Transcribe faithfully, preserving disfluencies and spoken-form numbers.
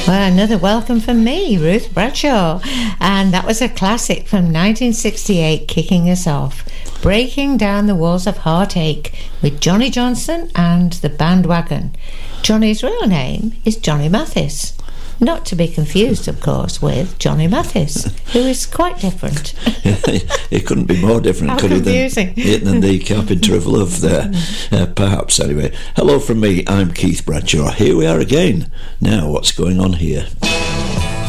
Well, another welcome from me, Ruth Bradshaw. And that was a classic from nineteen sixty-eight, kicking us off. Breaking Down the Walls of Heartache with Johnny Johnson and the Bandwagon. Johnny's real name is Johnny Mathis. Not to be confused, of course, with Johnny Mathis, who is quite different. It couldn't be more different, How could confusing. it, than, than the Carpenter of Love there, uh, perhaps, anyway. Hello from me, I'm Keith Bradshaw. Here we are again. Now, what's going on here?